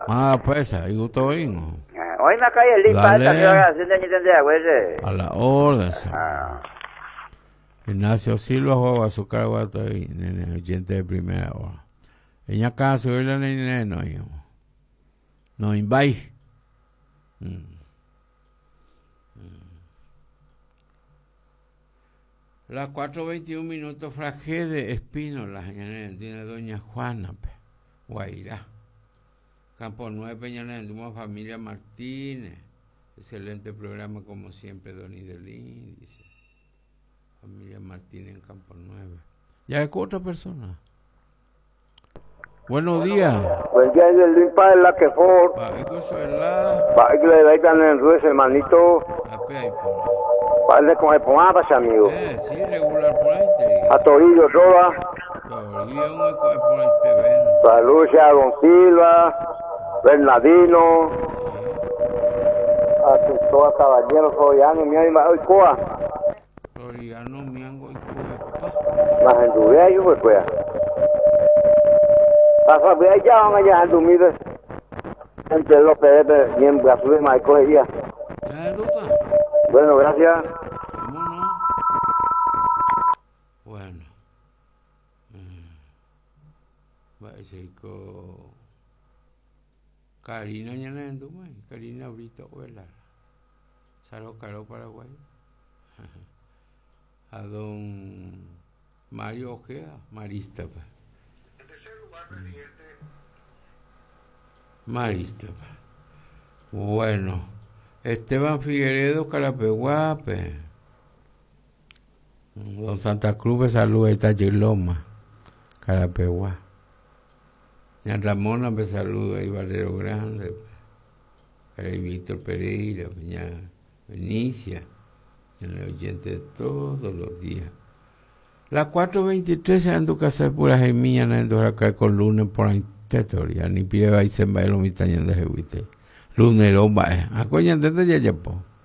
Ah, pues, ahí gustó bien. Hoy me cae el limpa esta que voy a hacer de güey. A la orden. Ah. Ignacio Silva juega a su cargo ahí, nene, oyente de primera hora. Ella acá subir la nene, no, hijo. No, invite. Las 4:21 Frajé de Espínola, tiene doña Juana, Guairá. Campo 9, Peñalén, familia Martínez. Excelente programa, como siempre, Don Idelín, dice. Familia Martínez en Campo 9. ¿Ya hay otra persona? Buenos días. Buen día, el limpa de la que for. Para Consuela. Para que le daigan en ruiz, hermanito. Para con el pomapa, amigo. Sí, regular ponente. A Torillo, toda. Torillo, muy ponente, ven. Saludos a Don Silva, Bernardino. A todos caballeros, Soriano, Miango y Coa. Soriano, Miango y Coa. Más en tu vida, yo pues, pues. Pasa, ve allá, van allá en tu vida. Entre los PDP, y en Brasil, y Marcos, y ya. Bueno, gracias. ¿Cómo no? Bueno. Básico. Karina Ñanendo, Karina ahorita, huela. Salo Caro, Paraguay. A don Mario Ojeda, Marista. En tercer lugar, presidente. Marista. Bueno. Esteban Figueredo, Carapeguape. Don Santa Cruz, me saluda, está Loma, Carapeguá. Doña Ramona, me saluda, ahí Valero Grande. Rey Víctor Pereira, doña Benicia, en el oyente todos los días. Las 4:23 se han de casar pura gemilla, no acá con lunes por la teoría, ni pide va y se va a lo mitañan de Jevite. Lunes, lo va a coñar desde ya, po.